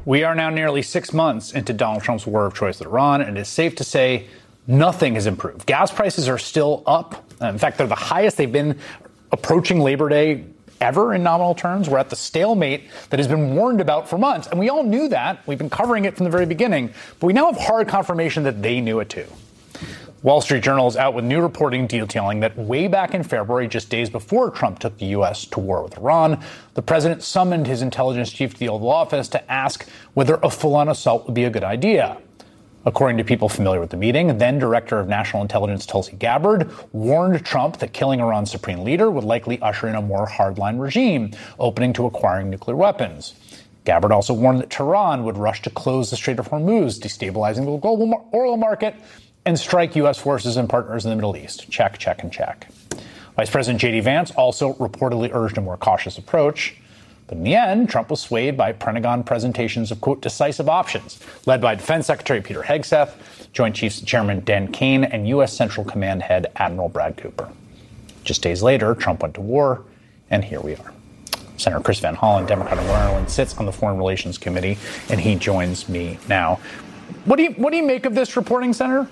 We are now nearly 6 months into Donald Trump's war of choice with Iran, and it is safe to say nothing has improved. Gas prices are still up. In fact, they're the highest they've been approaching Labor Day ever in nominal terms. We're at the stalemate that has been warned about for months, and we all knew that. We've been covering it from the very beginning, but we now have hard confirmation that they knew it too. Wall Street Journal is out with new reporting detailing that way back in February, just days before Trump took the U.S. to war with Iran, the president summoned his intelligence chief to the Oval Office to ask whether a full-on assault would be a good idea. According to people familiar with the meeting, then Director of National Intelligence Tulsi Gabbard warned Trump that killing Iran's supreme leader would likely usher in a more hardline regime, opening to acquiring nuclear weapons. Gabbard also warned that Tehran would rush to close the Strait of Hormuz, destabilizing the global oil market, and strike U.S. forces and partners in the Middle East. Check, check, and check. Vice President J.D. Vance also reportedly urged a more cautious approach. But in the end, Trump was swayed by Pentagon presentations of, quote, decisive options, led by Defense Secretary Peter Hegseth, Joint Chiefs Chairman Dan Kane, and U.S. Central Command Head Admiral Brad Cooper. Just days later, Trump went to war, and here we are. Senator Chris Van Hollen, Democrat of Maryland, sits on the Foreign Relations Committee, and he joins me now. What do you make of this reporting, Senator?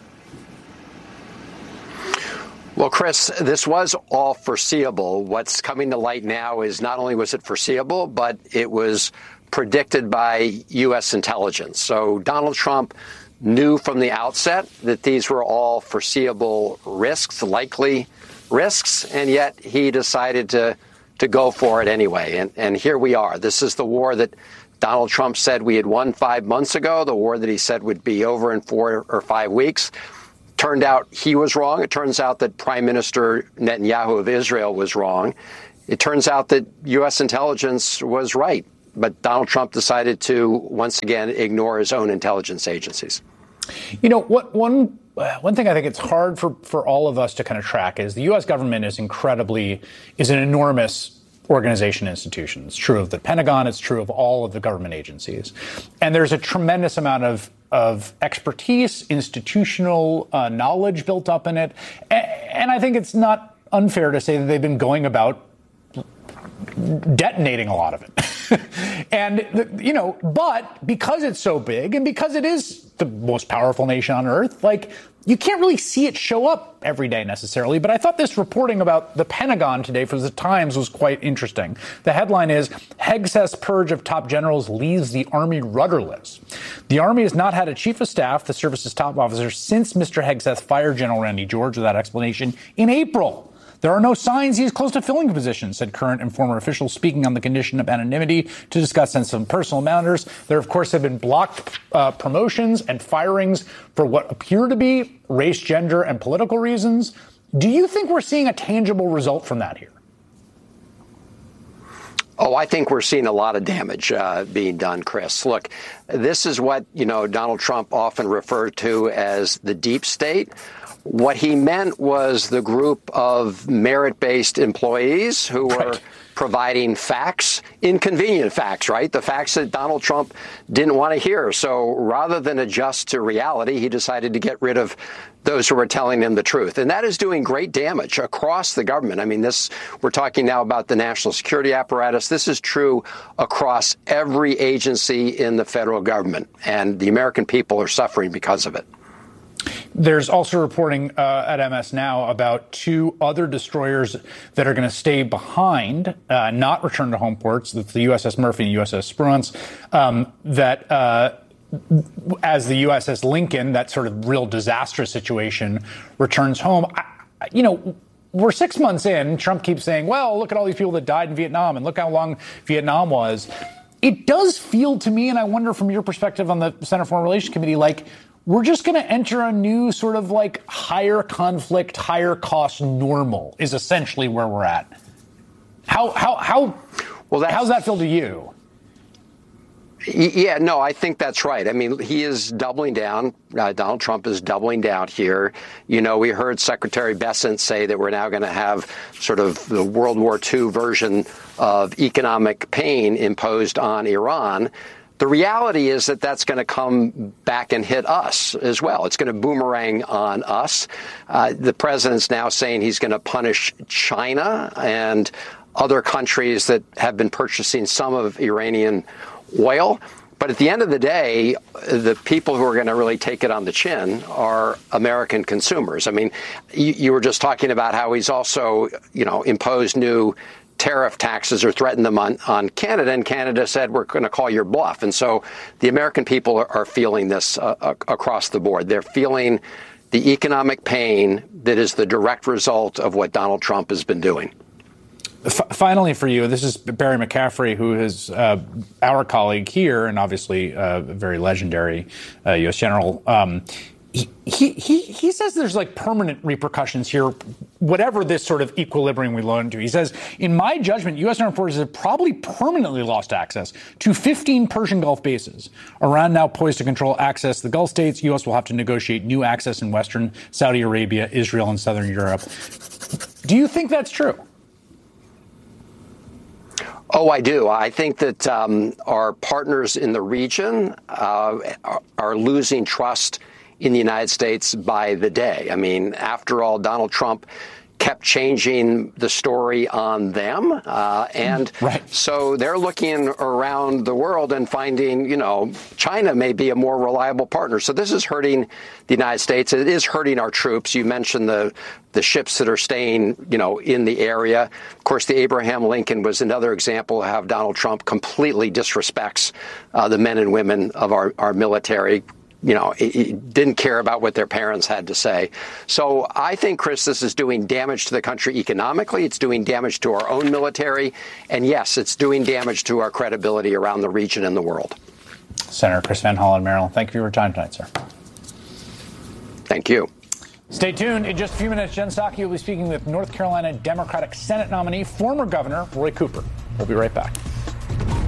Well, Chris, this was all foreseeable. What's coming to light now is not only was it foreseeable, but it was predicted by U.S. intelligence. So Donald Trump knew from the outset that these were all foreseeable risks, likely risks, and yet he decided to go for it anyway. And here we are. This is the war that Donald Trump said we had won 5 months ago, the war that he said would be over in 4 or 5 weeks. Turned out he was wrong. It turns out that Prime Minister Netanyahu of Israel was wrong. It turns out that U.S. intelligence was right. But Donald Trump decided to, once again, ignore his own intelligence agencies. You know, one thing I think it's hard for all of us to kind of track is the U.S. government is an enormous organization institution. It's true of the Pentagon. It's true of all of the government agencies. And there's a tremendous amount of expertise, institutional knowledge built up in it. And I think it's not unfair to say that they've been going about detonating a lot of it. And, you know, but because it's so big and because it is the most powerful nation on earth, like, you can't really see it show up every day necessarily. But I thought this reporting about the Pentagon today for the Times was quite interesting. The headline is, Hegseth's purge of top generals leaves the Army rudderless. The Army has not had a chief of staff, the service's top officer, since Mr. Hegseth fired General Randy George without explanation in April. There are no signs he is close to filling the position, said current and former officials speaking on the condition of anonymity to discuss sensitive personal matters. There, of course, have been blocked promotions and firings for what appear to be race, gender, and political reasons. Do you think we're seeing a tangible result from that here? Oh, I think we're seeing a lot of damage being done, Chris. Look, this is what, Donald Trump often referred to as the deep state. What he meant was the group of merit-based employees who were providing facts, inconvenient facts, right? The facts that Donald Trump didn't want to hear. So rather than adjust to reality, he decided to get rid of those who were telling him the truth. And that is doing great damage across the government. I mean, we're talking now about the national security apparatus. This is true across every agency in the federal government. And the American people are suffering because of it. There's also reporting at MS Now about 2 other destroyers that are going to stay behind, not return to home ports. That's the USS Murphy and USS Spruance, as the USS Lincoln, that sort of real disastrous situation, returns home. We're 6 months in. Trump keeps saying, well, look at all these people that died in Vietnam and look how long Vietnam was. It does feel to me, and I wonder from your perspective on the Senate Foreign Relations Committee, like we're just going to enter a new sort of like higher conflict, higher cost normal is essentially where we're at. How's that feel to you? Yeah, no, I think that's right. I mean, he is doubling down. Donald Trump is doubling down here. We heard Secretary Bessent say that we're now going to have sort of the World War II version of economic pain imposed on Iran. The reality is that that's going to come back and hit us as well. It's going to boomerang on us. The president's now saying he's going to punish China and other countries that have been purchasing some of Iranian oil. But at the end of the day, the people who are going to really take it on the chin are American consumers. I mean, you were just talking about how he's also, imposed new tariff taxes or threatened them on Canada, and Canada said, we're going to call your bluff. And so the American people are feeling this across the board. They're feeling the economic pain that is the direct result of what Donald Trump has been doing. Finally, for you, this is Barry McCaffrey, who is our colleague here and obviously a very legendary U.S. general. He says there's like permanent repercussions here, whatever this sort of equilibrium we load into. He says, in my judgment, U.S. armed forces have probably permanently lost access to 15 Persian Gulf bases. Iran now poised to control access to the Gulf states. U.S. will have to negotiate new access in Western Saudi Arabia, Israel, and Southern Europe. Do you think that's true? Oh, I do. I think that our partners in the region are losing trust in the United States by the day. I mean, after all, Donald Trump kept changing the story on them. And so they're looking around the world and finding, China may be a more reliable partner. So this is hurting the United States. It is hurting our troops. You mentioned the ships that are staying, in the area. Of course, the Abraham Lincoln was another example of how Donald Trump completely disrespects the men and women of our military. He didn't care about what their parents had to say. So I think, Chris, this is doing damage to the country economically. It's doing damage to our own military. And yes, it's doing damage to our credibility around the region and the world. Senator Chris Van Hollen, Maryland, thank you for your time tonight, sir. Thank you. Stay tuned. In just a few minutes, Jen Psaki will be speaking with North Carolina Democratic Senate nominee, former Governor Roy Cooper. We'll be right back.